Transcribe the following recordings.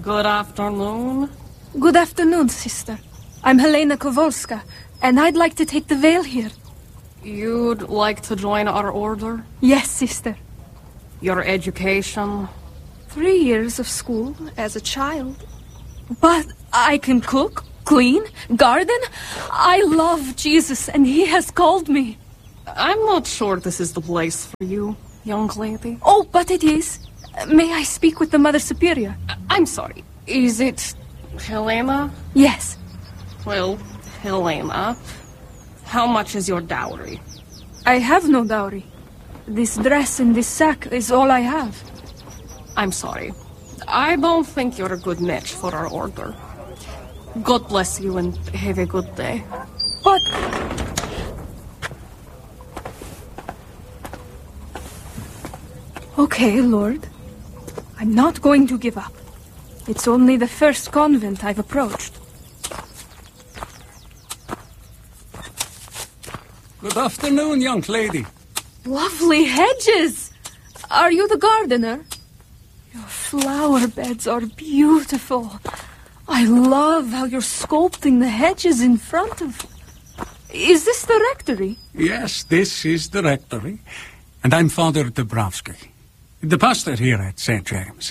Good afternoon. Good afternoon, sister. I'm Helena Kowalska, and I'd like to take the veil here. You'd like to join our order? Yes, sister. Your education? 3 years of school as a child. But I can cook, clean, garden. I love Jesus, and he has called me. I'm not sure this is the place for you, young lady. Oh, but it is. May I speak with the Mother Superior? I'm sorry. Is it Helena? Yes. Well, Helena, how much is your dowry? I have no dowry. This dress and this sack is all I have. I'm sorry. I don't think you're a good match for our order. God bless you and have a good day. But... Okay, Lord. I'm not going to give up. It's only the first convent I've approached. Good afternoon, young lady. Lovely hedges! Are you the gardener? Your flower beds are beautiful. I love how you're sculpting the hedges in front of... Is this the rectory? Yes, this is the rectory. And I'm Father Dabrowski, the pastor here at St. James.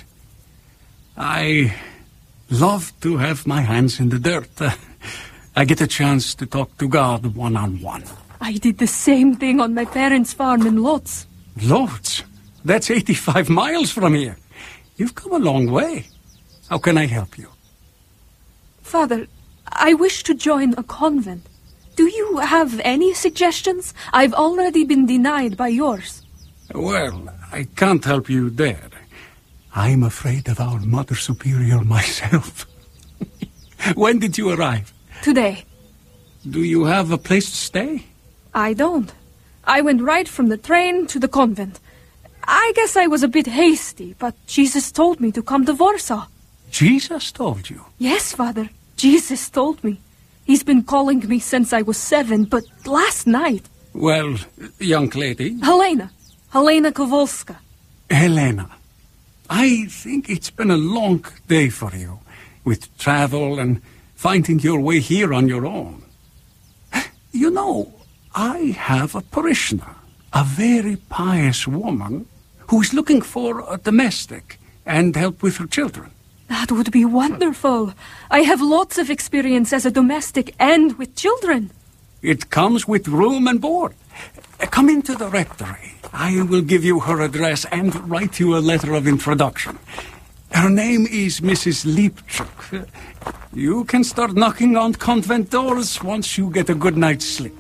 I love to have my hands in the dirt. I get a chance to talk to God one-on-one. I did the same thing on my parents' farm in Lodz. Lodz? That's 85 miles from here. You've come a long way. How can I help you? Father, I wish to join a convent. Do you have any suggestions? I've already been denied by yours. Well, I can't help you there. I'm afraid of our Mother Superior myself. When did you arrive? Today. Do you have a place to stay? I don't. I went right from the train to the convent. I guess I was a bit hasty, but Jesus told me to come to Warsaw. Jesus told you? Yes, Father. Jesus told me. He's been calling me since I was 7, but last night... Well, young lady... Helena Kowalska. Helena. I think it's been a long day for you, with travel and finding your way here on your own. You know, I have a parishioner, a very pious woman, who is looking for a domestic and help with her children. That would be wonderful. I have lots of experience as a domestic and with children. It comes with room and board. Come into the rectory. I will give you her address and write you a letter of introduction. Her name is Mrs. Lipchuk. You can start knocking on convent doors once you get a good night's sleep.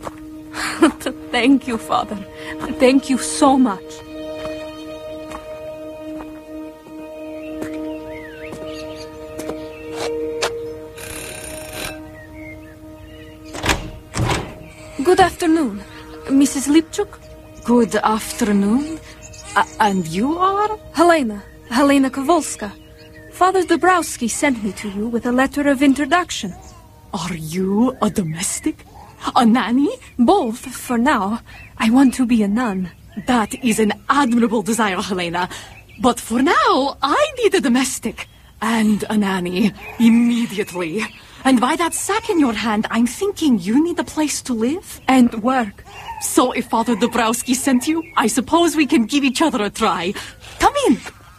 Thank you, Father. Thank you so much. Good afternoon, Mrs. Lipchuk. Good afternoon. And you are? Helena Kowalska. Father Dabrowski sent me to you with a letter of introduction. Are you a domestic? A nanny? Both, for now. I want to be a nun. That is an admirable desire, Helena. But for now, I need a domestic. And a nanny. Immediately. And by that sack in your hand, I'm thinking you need a place to live. And work. So if Father Dabrowski sent you, I suppose we can give each other a try. Come in.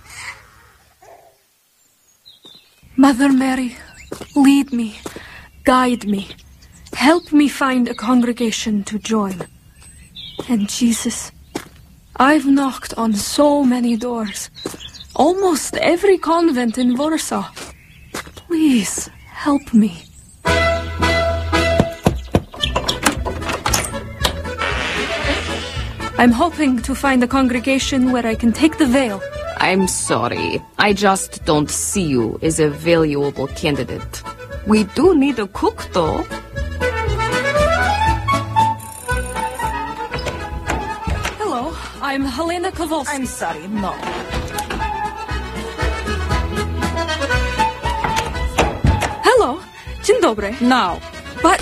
Mother Mary, lead me, guide me, help me find a congregation to join. And Jesus, I've knocked on so many doors, almost every convent in Warsaw. Please, help me. I'm hoping to find a congregation where I can take the veil. I'm sorry. I just don't see you as a valuable candidate. We do need a cook, though. Hello, I'm Helena Kowalska. I'm sorry, no. Hello, dzień dobry. No. But...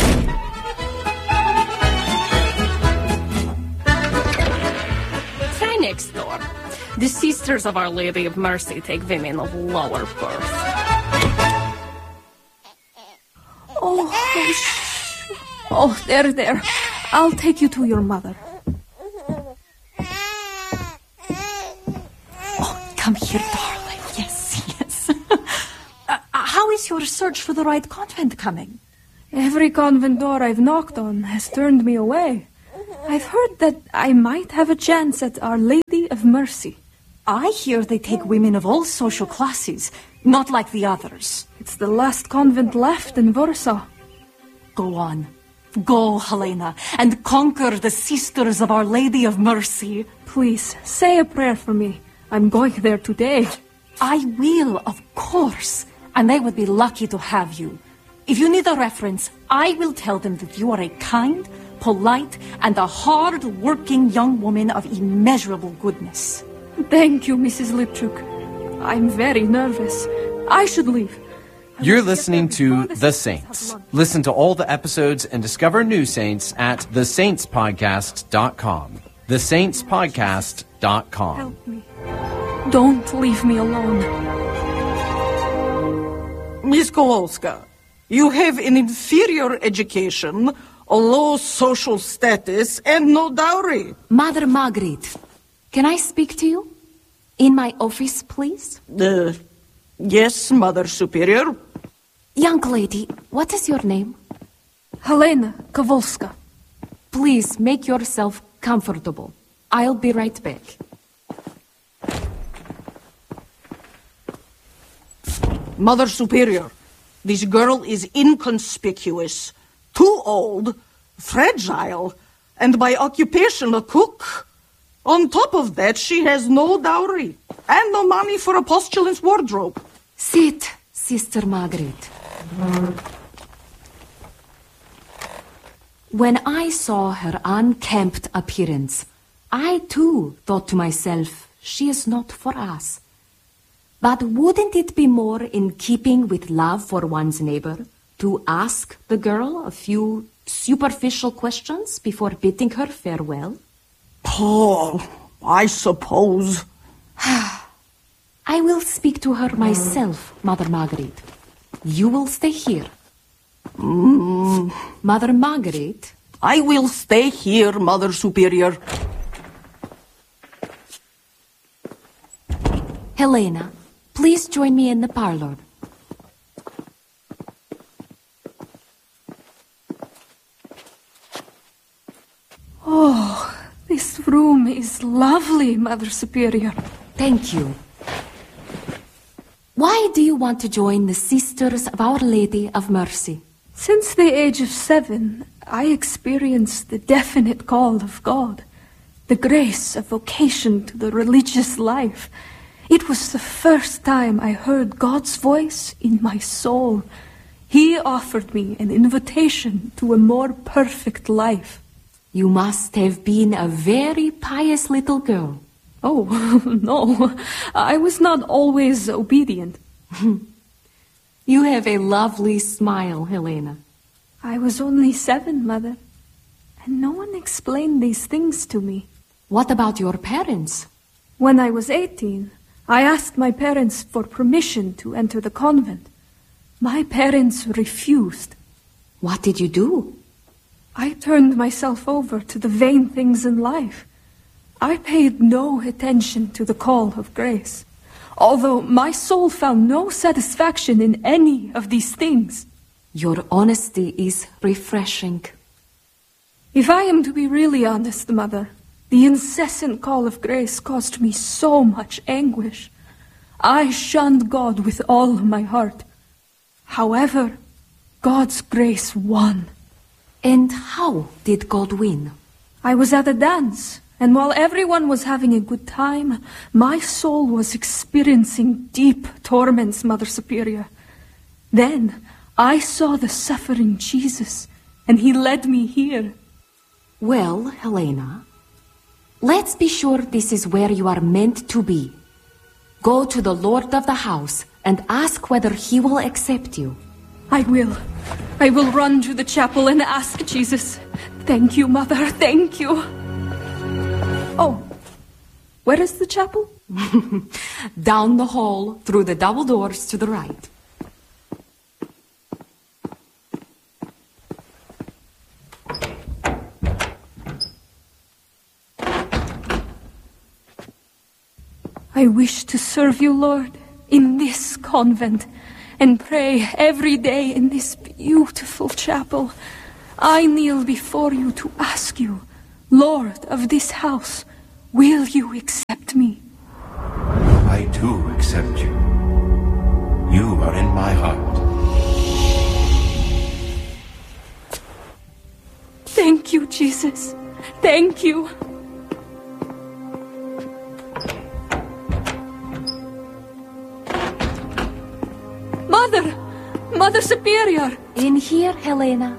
Try next door. The Sisters of Our Lady of Mercy take women of lower birth. There. I'll take you to your mother. Come here, darling. Yes. How is your search for the right convent coming? Every convent door I've knocked on has turned me away. I've heard that I might have a chance at Our Lady of Mercy. I hear they take women of all social classes, not like the others. It's the last convent left in Warsaw. Go on. Go, Helena, and conquer the Sisters of Our Lady of Mercy. Please, say a prayer for me. I'm going there today. I will, of course. And they would be lucky to have you. If you need a reference, I will tell them that you are a kind, polite, and a hard-working young woman of immeasurable goodness. Thank you, Mrs. Lipchuk. I'm very nervous. I should leave. You're listening to The Saints. Listen to all the episodes and discover new saints at thesaintspodcast.com. thesaintspodcast.com. Help me. Don't leave me alone. Miss Kowalska, you have an inferior education, a low social status, and no dowry. Mother Margaret, can I speak to you? In my office, please? Yes, Mother Superior. Young lady, what is your name? Helena Kowalska. Please make yourself comfortable. I'll be right back. Mother Superior, this girl is inconspicuous, too old, fragile, and by occupation a cook. On top of that, she has no dowry and no money for a postulant's wardrobe. Sit, Sister Margaret. When I saw her unkempt appearance, I too thought to myself, she is not for us. But wouldn't it be more in keeping with love for one's neighbor to ask the girl a few superficial questions before bidding her farewell? Oh, I suppose. I will speak to her myself, Mother Margaret. You will stay here. Mother Margaret? I will stay here, Mother Superior. Helena, please join me in the parlor. Oh, this room is lovely, Mother Superior. Thank you. Why do you want to join the Sisters of Our Lady of Mercy? Since the age of 7, I experienced the definite call of God, the grace of vocation to the religious life. It was the first time I heard God's voice in my soul. He offered me an invitation to a more perfect life. You must have been a very pious little girl. Oh, no, I was not always obedient. You have a lovely smile, Helena. I was only 7, Mother, and no one explained these things to me. What about your parents? When I was 18, I asked my parents for permission to enter the convent. My parents refused. What did you do? I turned myself over to the vain things in life. I paid no attention to the call of grace, although my soul found no satisfaction in any of these things. Your honesty is refreshing. If I am to be really honest, Mother, the incessant call of grace caused me so much anguish. I shunned God with all my heart. However, God's grace won. And how did God win? I was at a dance, and while everyone was having a good time, my soul was experiencing deep torments, Mother Superior. Then I saw the suffering Jesus, and he led me here. Well, Helena, let's be sure this is where you are meant to be. Go to the Lord of the house and ask whether he will accept you. I will. I will run to the chapel and ask Jesus. Thank you, Mother, thank you. Oh, where is the chapel? Down the hall, through the double doors to the right. I wish to serve you, Lord, in this convent, and pray every day in this beautiful chapel. I kneel before you to ask you, Lord of this house, will you accept me? I do accept you. You are in my heart. Thank you, Jesus. Thank you. Mother Superior! In here, Helena.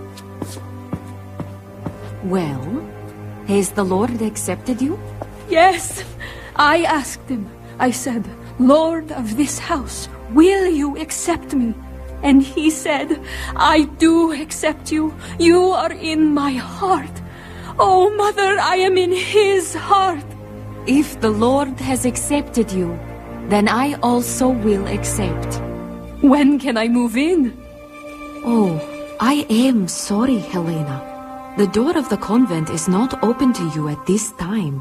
Well, has the Lord accepted you? Yes. I asked him. I said, Lord of this house, will you accept me? And he said, I do accept you. You are in my heart. Oh, Mother, I am in his heart. If the Lord has accepted you, then I also will accept. When can I move in? Oh, I am sorry, Helena. The door of the convent is not open to you at this time.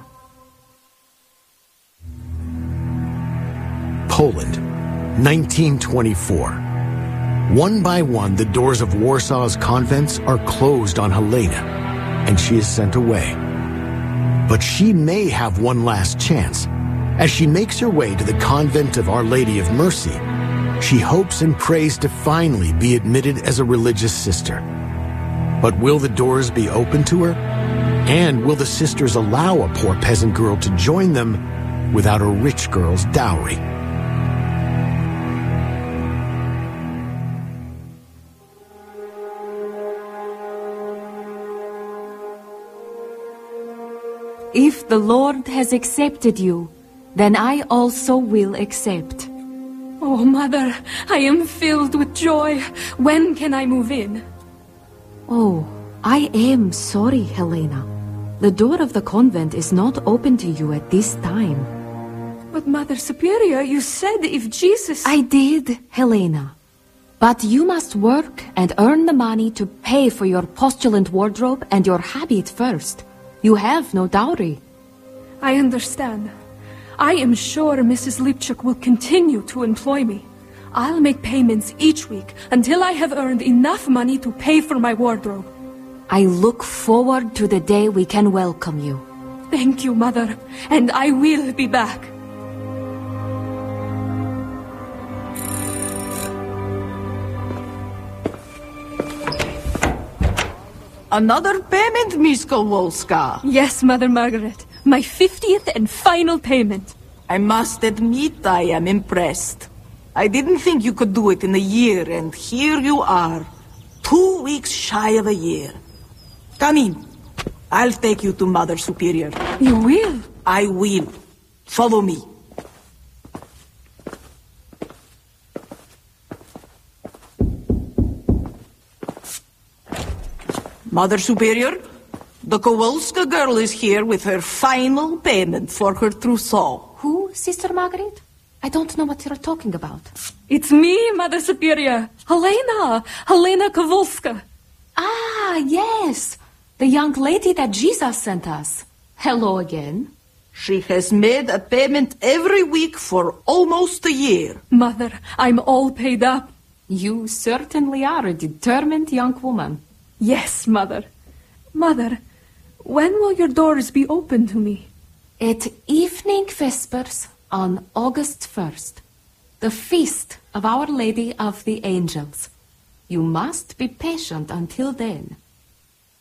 Poland, 1924. One by one, the doors of Warsaw's convents are closed on Helena, and she is sent away. But she may have one last chance. As she makes her way to the convent of Our Lady of Mercy, she hopes and prays to finally be admitted as a religious sister. But will the doors be open to her? And will the sisters allow a poor peasant girl to join them without a rich girl's dowry? If the Lord has accepted you, then I also will accept. Oh, Mother, I am filled with joy. When can I move in? Oh, I am sorry, Helena. The door of the convent is not open to you at this time. But Mother Superior, you said if Jesus... I did, Helena. But you must work and earn the money to pay for your postulant wardrobe and your habit first. You have no dowry. I understand. I am sure Mrs. Lipchuk will continue to employ me. I'll make payments each week until I have earned enough money to pay for my wardrobe. I look forward to the day we can welcome you. Thank you, Mother, and I will be back. Another payment, Miss Kowalska. Yes, Mother Margaret. My 50th and final payment. I must admit I am impressed. I didn't think you could do it in a year, and here you are. 2 weeks shy of a year. Come in. I'll take you to Mother Superior. You will? I will. Follow me. Mother Superior, the Kowalska girl is here with her final payment for her trousseau. Who, Sister Margaret? I don't know what you're talking about. It's me, Mother Superior. Helena Kowalska. Ah, yes. The young lady that Jesus sent us. Hello again. She has made a payment every week for almost a year. Mother, I'm all paid up. You certainly are a determined young woman. Yes, Mother. Mother, when will your doors be open to me? At evening vespers on August 1st, the feast of Our Lady of the Angels. You must be patient until then.